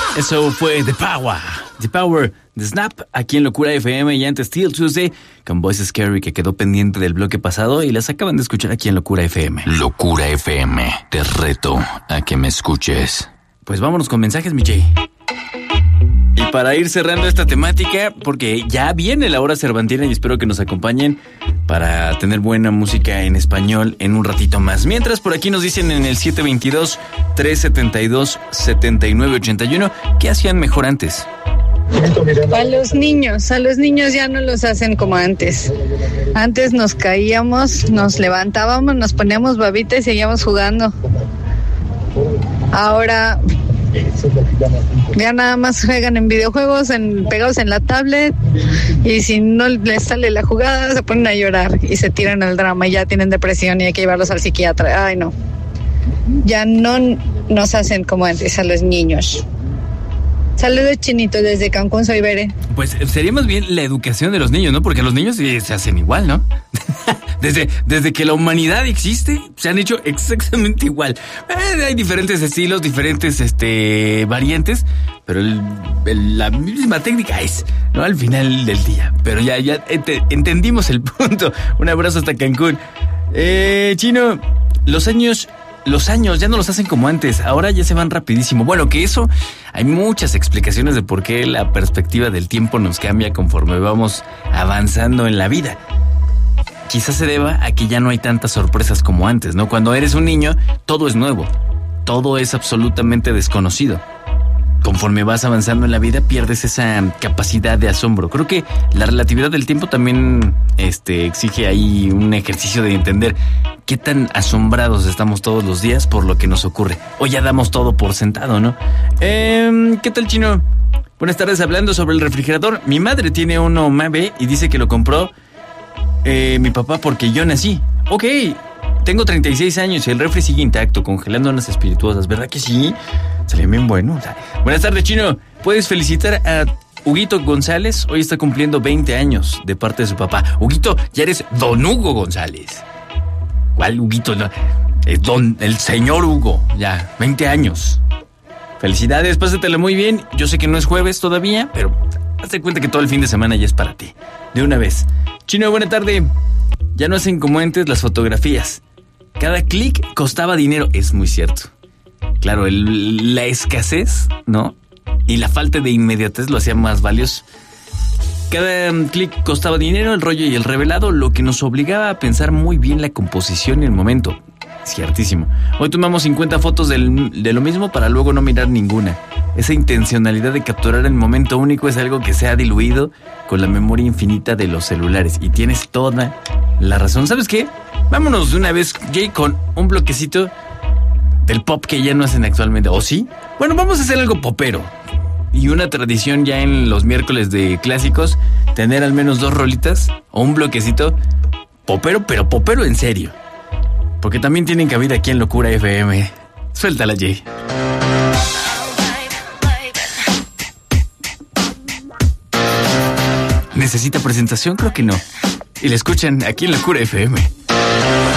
Eso fue The Power, The Snap, aquí en Locura FM y antes Steel Tuesday con Voice Scary que quedó pendiente del bloque pasado y las acaban de escuchar aquí en Locura FM. Locura FM, te reto a que me escuches. Pues vámonos con mensajes, mi Jay. Y para ir cerrando esta temática, porque ya viene la hora cervantina y espero que nos acompañen para tener buena música en español en un ratito más. Mientras, por aquí nos dicen en el 722-372-7981, ¿qué hacían mejor antes? A los niños ya no los hacen como antes. Antes nos caíamos, nos levantábamos, nos poníamos babita y seguíamos jugando. Ahora ya nada más juegan en videojuegos, pegados en la tablet, y si no les sale la jugada se ponen a llorar y se tiran al drama y ya tienen depresión y hay que llevarlos al psiquiatra. Ay, no, ya no nos hacen como antes a los niños. Saludos, Chinito, desde Cancún, soy Bere. Pues sería más bien la educación de los niños, ¿no? Porque los niños se hacen igual, ¿no? Desde que la humanidad existe, se han hecho exactamente igual. Hay diferentes estilos, diferentes variantes, pero la misma técnica es, ¿no? Al final del día. Pero ya entendimos el punto. Un abrazo hasta Cancún. Chino, los años ya no los hacen como antes, ahora ya se van rapidísimo. Bueno, que eso, hay muchas explicaciones de por qué la perspectiva del tiempo nos cambia conforme vamos avanzando en la vida. Quizás se deba a que ya no hay tantas sorpresas como antes, ¿no? Cuando eres un niño, todo es nuevo, todo es absolutamente desconocido. Conforme vas avanzando en la vida, pierdes esa capacidad de asombro. Creo que la relatividad del tiempo también exige ahí un ejercicio de entender qué tan asombrados estamos todos los días por lo que nos ocurre. O ya damos todo por sentado, ¿no? ¿Qué tal, Chino? Buenas tardes, hablando sobre el refrigerador. Mi madre tiene uno Mave y dice que lo compró mi papá porque yo nací. Ok, tengo 36 años y el refri sigue intacto, congelando unas espirituosas, ¿verdad que sí? Salió bien bueno. O sea, buenas tardes, Chino. ¿Puedes felicitar a Huguito González? Hoy está cumpliendo 20 años de parte de su papá. Huguito, ya eres Don Hugo González. ¿Cuál Huguito? No, es el señor Hugo. Ya, 20 años. Felicidades, pásatelo muy bien. Yo sé que no es jueves todavía, pero hazte cuenta que todo el fin de semana ya es para ti. De una vez. Chino, buena tarde. Ya no hacen como antes las fotografías. Cada clic costaba dinero. Es muy cierto. Claro, la escasez, ¿no? Y la falta de inmediatez lo hacía más valioso. Cada clic costaba dinero, el rollo y el revelado, lo que nos obligaba a pensar muy bien la composición y el momento. Ciertísimo. Hoy tomamos 50 fotos de lo mismo para luego no mirar ninguna. Esa intencionalidad de capturar el momento único es algo que se ha diluido con la memoria infinita de los celulares. Y tienes toda la razón. ¿Sabes qué? Vámonos de una vez, Jay, con un bloquecito del pop que ya no hacen actualmente. ¿O sí? Bueno, vamos a hacer algo popero. Y una tradición ya en los miércoles de clásicos, tener al menos 2 rolitas o un bloquecito popero, pero popero en serio. Porque también tienen cabida aquí en Locura FM. Suéltala, Jay. ¿Necesita presentación? Creo que no. Y la escuchan aquí en Locura FM.